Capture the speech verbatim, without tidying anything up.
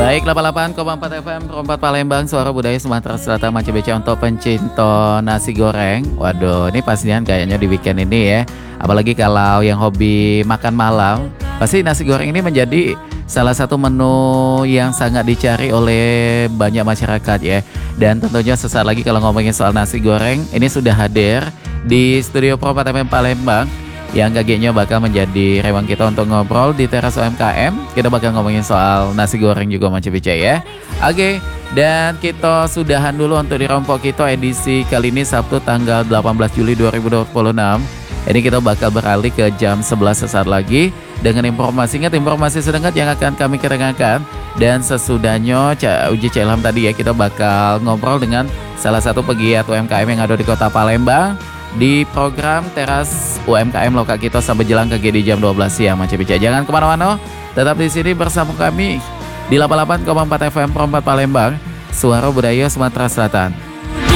Baik, delapan puluh delapan koma empat F M Perempat Palembang, suara budaya Sumatera Selatan, Macam Beca untuk pencinta nasi goreng. Waduh, ini pastinya kayaknya di weekend ini ya. Apalagi kalau yang hobi makan malam, pasti nasi goreng ini menjadi salah satu menu yang sangat dicari oleh banyak masyarakat ya. Dan tentunya sesaat lagi kalau ngomongin soal nasi goreng, ini sudah hadir di studio Perempat F M Palembang yang kagetnya bakal menjadi rewan kita untuk ngobrol di teras U M K M. Kita bakal ngomongin soal nasi goreng juga Macam Beca ya. Oke, dan kita sudahan dulu untuk di Rompok kita edisi kali ini Sabtu tanggal delapan belas Juli dua ribu dua puluh enam. Ini kita bakal beralih ke jam sebelas sesaat lagi dengan informasi, ingat informasi sedengat yang akan kami kerengakan. Dan sesudahnya Cak Uji Cak Ilham tadi ya, kita bakal ngobrol dengan salah satu pegiat U M K M yang ada di kota Palembang di program Teras U M K M Loka kita sampai jelang ke G di jam dua belas siang Macam Beca. Jangan kemana-mana, tetap di sini bersama kami di delapan puluh delapan koma empat F M Perempat Palembang, suara budaya Sumatera Selatan.